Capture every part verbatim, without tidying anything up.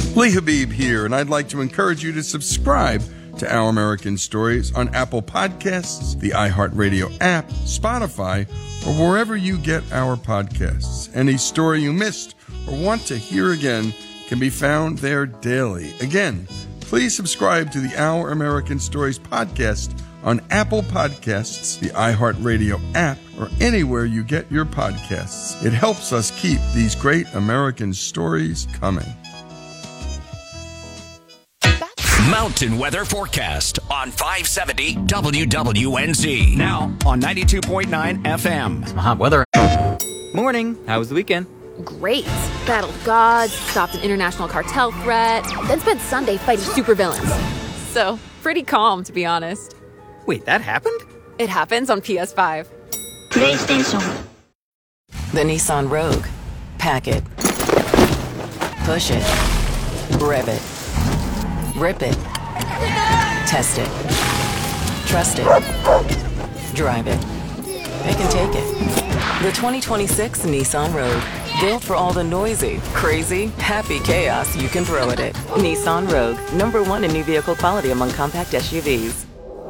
Lee Habib here, and I'd like to encourage you to subscribe to Our American Stories on Apple Podcasts, the iHeartRadio app, Spotify, or wherever you get our podcasts. Any story you missed or want to hear again can be found there daily. Again, please subscribe to the Our American Stories podcast on Apple Podcasts, the iHeartRadio app, or anywhere you get your podcasts. It helps us keep these great American stories coming. Mountain weather forecast on five seventy W W N Z. Now on ninety-two point nine F M. Some hot weather. Morning. How was the weekend? Great. Battled gods, stopped an international cartel threat, then spent Sunday fighting supervillains. So, pretty calm, to be honest. Wait, that happened? It happens on P S five. PlayStation. The Nissan Rogue. Pack it. Push it. Rev it. Rip it. Test it. Trust it. Drive it. They can take it. The twenty twenty-six Nissan Rogue. Built for all the noisy, crazy, happy chaos you can throw at it. Nissan Rogue. Number one in new vehicle quality among compact S U Vs.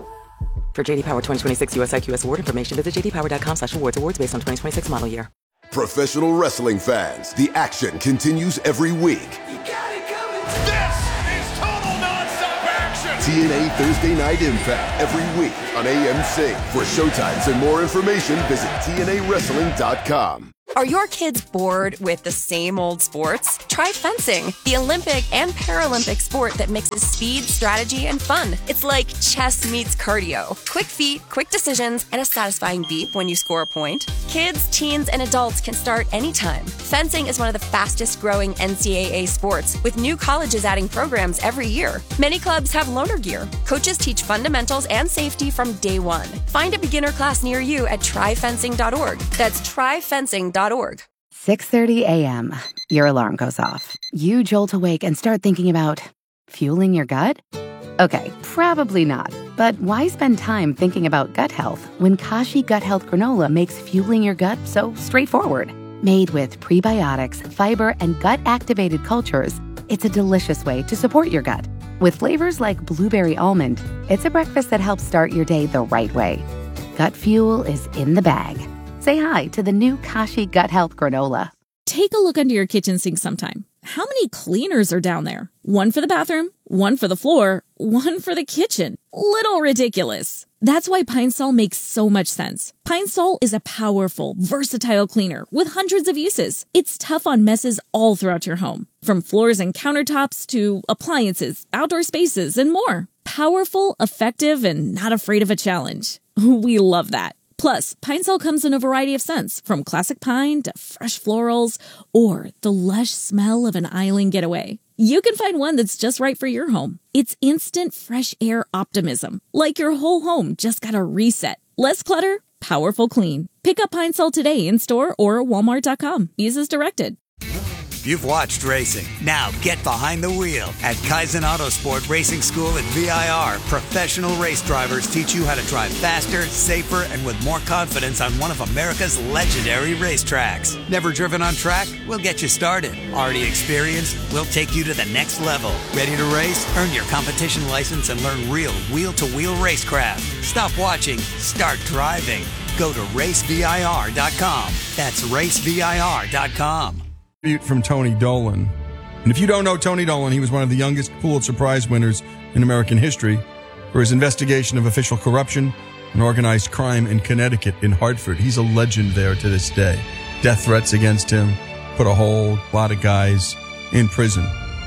For J D Power twenty twenty-six U S I Q S award information, visit j d power dot com slash awards. Awards based on twenty twenty-six model year. Professional wrestling fans, the action continues every week. You got it coming. This is total nonstop action. T N A Thursday Night Impact every week on A M C. For showtimes and more information, visit T N A wrestling dot com. Are your kids bored with the same old sports? Try fencing, the Olympic and Paralympic sport that mixes speed, strategy, and fun. It's like chess meets cardio. Quick feet, quick decisions, and a satisfying beep when you score a point. Kids, teens, and adults can start anytime. Fencing is one of the fastest growing N C double A sports, with new colleges adding programs every year. Many clubs have loaner gear. Coaches teach fundamentals and safety from day one. Find a beginner class near you at try fencing dot org. That's try fencing dot org. six thirty a.m. Your alarm goes off. You jolt awake and start thinking about fueling your gut? Okay, probably not. But why spend time thinking about gut health when Kashi Gut Health Granola makes fueling your gut so straightforward? Made with prebiotics, fiber, and gut-activated cultures, it's a delicious way to support your gut. With flavors like blueberry almond, it's a breakfast that helps start your day the right way. Gut fuel is in the bag. Say hi to the new Kashi Gut Health Granola. Take a look under your kitchen sink sometime. How many cleaners are down there? One for the bathroom, one for the floor, one for the kitchen. Little ridiculous. That's why Pine Sol makes so much sense. Pine Sol is a powerful, versatile cleaner with hundreds of uses. It's tough on messes all throughout your home, from floors and countertops to appliances, outdoor spaces, and more. Powerful, effective, and not afraid of a challenge. We love that. Plus, Pine Sol comes in a variety of scents, from classic pine to fresh florals, or the lush smell of an island getaway. You can find one that's just right for your home. It's instant fresh air optimism, like your whole home just got a reset. Less clutter, powerful clean. Pick up Pine Sol today in store or walmart dot com. Use as directed. You've watched racing. Now get behind the wheel. At Kaizen Autosport Racing School at V I R, professional race drivers teach you how to drive faster, safer, and with more confidence on one of America's legendary racetracks. Never driven on track? We'll get you started. Already experienced? We'll take you to the next level. Ready to race? Earn your competition license and learn real wheel-to-wheel racecraft. Stop watching. Start driving. Go to race V I R dot com. That's race V I R dot com. From Tony Dolan. And if you don't know Tony Dolan, he was one of the youngest Pulitzer Prize winners in American history for his investigation of official corruption and organized crime in Connecticut, in Hartford. He's a legend there to this day. Death threats against him put a whole lot of guys in prison.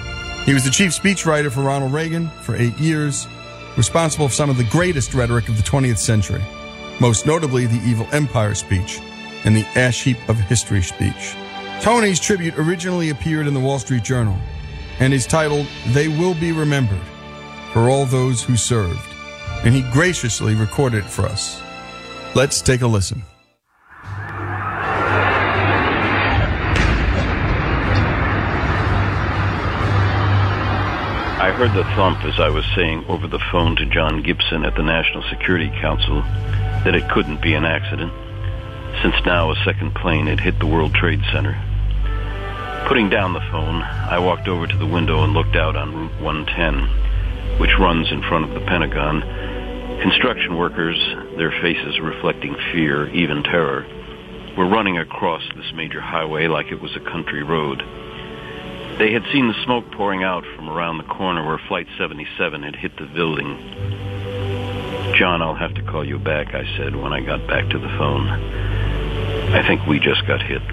He was the chief speechwriter for Ronald Reagan for eight years, responsible for some of the greatest rhetoric of the twentieth century, most notably the Evil Empire speech and the Ash Heap of History speech. Tony's tribute originally appeared in the Wall Street Journal and is titled, "They Will Be Remembered for All Those Who Served," and he graciously recorded it for us. Let's take a listen. I heard the thump as I was saying over the phone to John Gibson at the National Security Council that it couldn't be an accident, since now a second plane had hit the World Trade Center. Putting down the phone, I walked over to the window and looked out on Route one ten, which runs in front of the Pentagon. Construction workers, their faces reflecting fear, even terror, were running across this major highway like it was a country road. They had seen the smoke pouring out from around the corner where Flight seventy-seven had hit the building. "John, I'll have to call you back," I said when I got back to the phone. "I think we just got hit."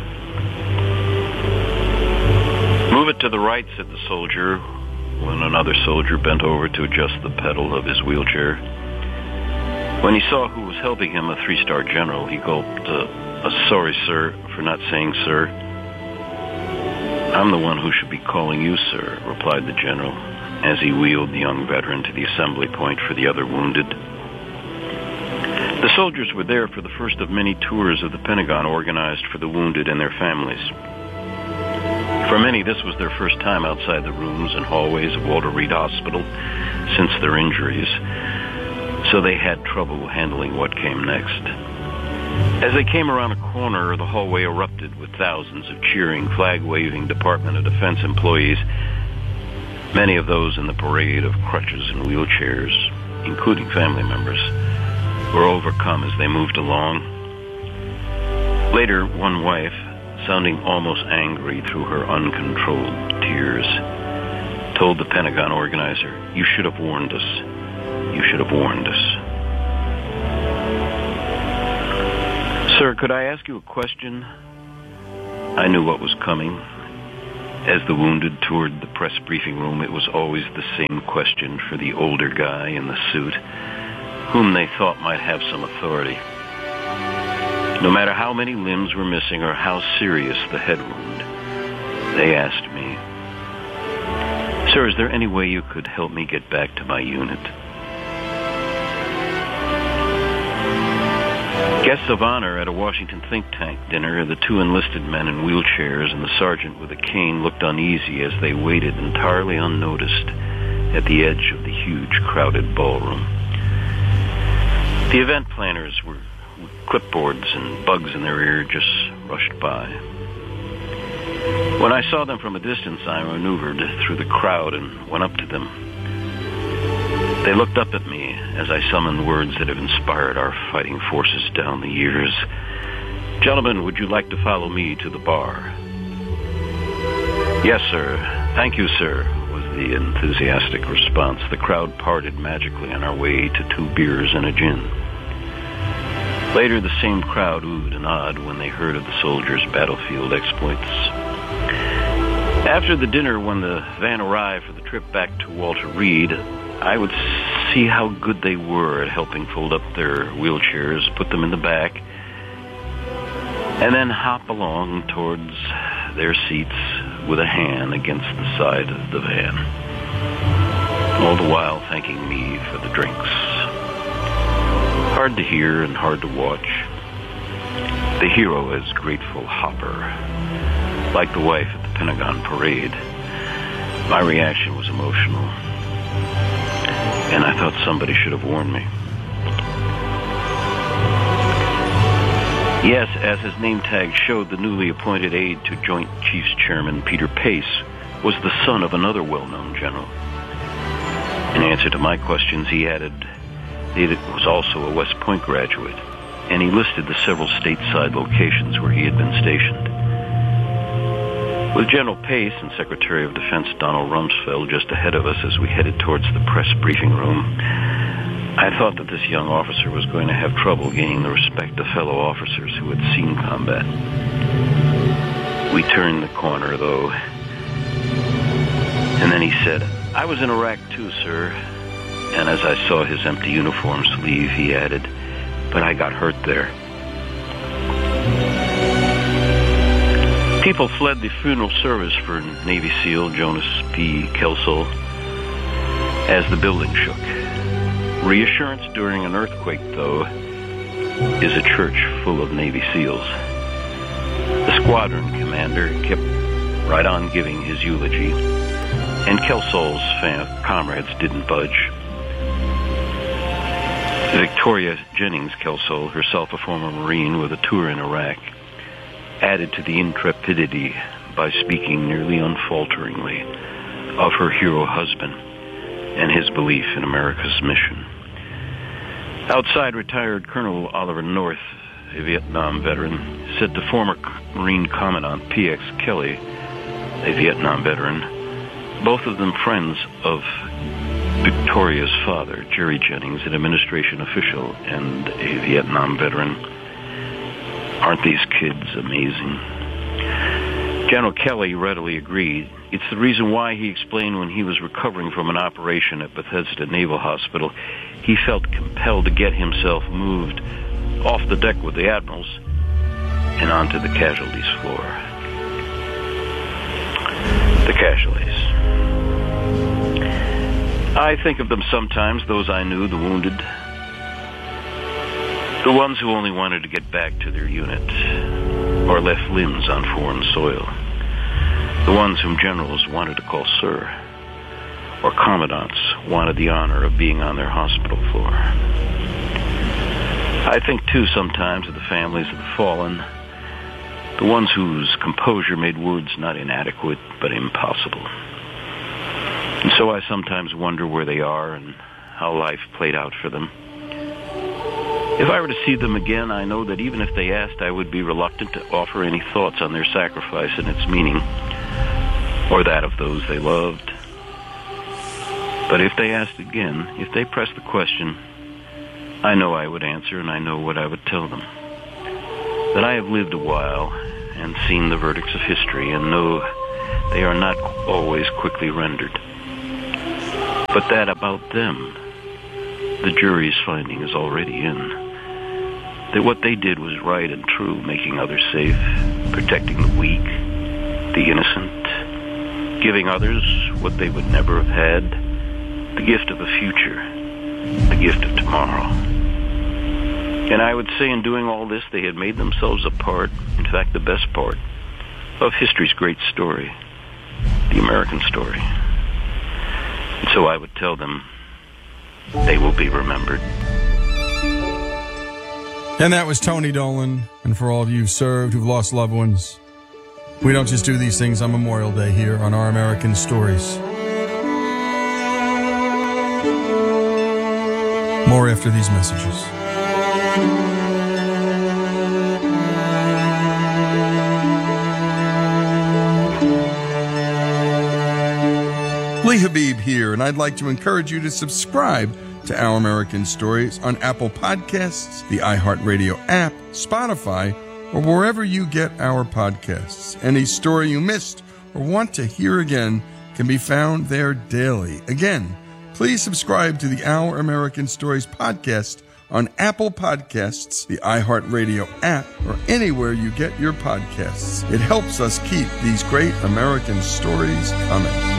"Move it to the right," said the soldier, when another soldier bent over to adjust the pedal of his wheelchair. When he saw who was helping him, a three-star general, he gulped, uh, uh, "Sorry, sir, for not saying sir." "I'm the one who should be calling you, sir," replied the general, as he wheeled the young veteran to the assembly point for the other wounded. The soldiers were there for the first of many tours of the Pentagon organized for the wounded and their families. For many, this was their first time outside the rooms and hallways of Walter Reed Hospital since their injuries, so they had trouble handling what came next. As they came around a corner, the hallway erupted with thousands of cheering, flag-waving Department of Defense employees, many of those in the parade of crutches and wheelchairs, including family members, were overcome as they moved along. Later, one wife, sounding almost angry through her uncontrolled tears, told the Pentagon organizer, "You should have warned us. You should have warned us." "Sir, could I ask you a question?" I knew what was coming. As the wounded toured the press briefing room, it was always the same question for the older guy in the suit, whom they thought might have some authority. No matter how many limbs were missing or how serious the head wound, they asked me, "Sir, is there any way you could help me get back to my unit?" Guests of honor at a Washington think tank dinner, the two enlisted men in wheelchairs and the sergeant with a cane looked uneasy as they waited entirely unnoticed at the edge of the huge, crowded ballroom. The event planners were with clipboards and bugs in their ear just rushed by. When I saw them from a distance, I maneuvered through the crowd and went up to them. They looked up at me as I summoned words that have inspired our fighting forces down the years. "Gentlemen, would you like to follow me to the bar?" "Yes, sir. Thank you, sir," was the enthusiastic response. The crowd parted magically on our way to two beers and a gin. Later, the same crowd oohed and awed when they heard of the soldiers' battlefield exploits. After the dinner, when the van arrived for the trip back to Walter Reed, I would see how good they were at helping fold up their wheelchairs, put them in the back, and then hop along towards their seats with a hand against the side of the van, all the while thanking me for the drinks. Hard to hear and hard to watch. The hero is grateful hopper, like the wife at the Pentagon parade. My reaction was emotional, and I thought somebody should have warned me. Yes, as his name tag showed, the newly appointed aide to Joint Chiefs Chairman Peter Pace was the son of another well-known general. In answer to my questions, he added he was also a West Point graduate, and he listed the several stateside locations where he had been stationed. With General Pace and Secretary of Defense Donald Rumsfeld just ahead of us as we headed towards the press briefing room, I thought that this young officer was going to have trouble gaining the respect of fellow officers who had seen combat. We turned the corner, though, and then he said, "I was in Iraq too, sir." And as I saw his empty uniform sleeve, he added, "But I got hurt there." People fled the funeral service for Navy SEAL Jonas P. Kelsall as the building shook. Reassurance during an earthquake, though, is a church full of Navy SEALs. The squadron commander kept right on giving his eulogy, and Kelsall's fam- comrades didn't budge. Victoria Jennings Kelsall, herself a former Marine with a tour in Iraq, added to the intrepidity by speaking nearly unfalteringly of her hero husband and his belief in America's mission. Outside, retired Colonel Oliver North, a Vietnam veteran, said to former Marine Commandant P X Kelly, a Vietnam veteran, both of them friends of Victoria's father, Jerry Jennings, an administration official and a Vietnam veteran. Aren't these kids amazing? General Kelly readily agreed. It's the reason why, he explained, when he was recovering from an operation at Bethesda Naval Hospital, he felt compelled to get himself moved off the deck with the admirals and onto the casualties floor. The casualties. I think of them sometimes, those I knew, the wounded, the ones who only wanted to get back to their unit or left limbs on foreign soil, the ones whom generals wanted to call sir, or commandants wanted the honor of being on their hospital floor. I think, too, sometimes of the families of the fallen, the ones whose composure made words not inadequate, but impossible. And so I sometimes wonder where they are and how life played out for them. If I were to see them again, I know that even if they asked, I would be reluctant to offer any thoughts on their sacrifice and its meaning, or that of those they loved. But if they asked again, if they pressed the question, I know I would answer, and I know what I would tell them. That I have lived a while and seen the verdicts of history and know they are not always quickly rendered. But that about them, the jury's finding is already in. That what they did was right and true, making others safe, protecting the weak, the innocent, giving others what they would never have had, the gift of a future, the gift of tomorrow. And I would say in doing all this, they had made themselves a part, in fact the best part, of history's great story, the American story. And so I would tell them, they will be remembered. And that was Tony Dolan. And for all of you who've served, who've lost loved ones, we don't just do these things on Memorial Day here on Our American Stories. More after these messages. Lee Habib here, and I'd like to encourage you to subscribe to Our American Stories on Apple Podcasts, the iHeartRadio app, Spotify, or wherever you get our podcasts. Any story you missed or want to hear again can be found there daily. Again, please subscribe to the Our American Stories podcast on Apple Podcasts, the iHeartRadio app, or anywhere you get your podcasts. It helps us keep these great American stories coming.